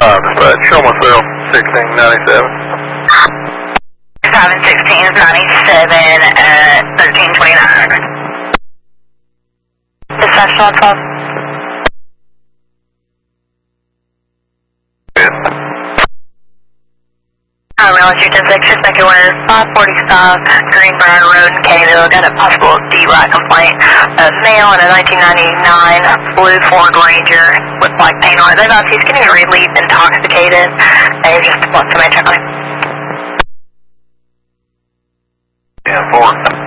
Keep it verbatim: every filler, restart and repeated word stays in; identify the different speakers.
Speaker 1: Uh, dispatch, show myself, sixteen ninety-seven.
Speaker 2: seven sixteen ninety-seven at thirteen twenty-nine. Dispatch twelve twelve. Um, Real Street ten six, just make it aware, five forty-five Greenbrier Road in Caneville, got a possible D U I complaint. A male in a nineteen ninety-nine blue Ford Ranger with black paint on it. They've asked he's getting really intoxicated. They just want somebody to check on him.
Speaker 1: Yeah, four.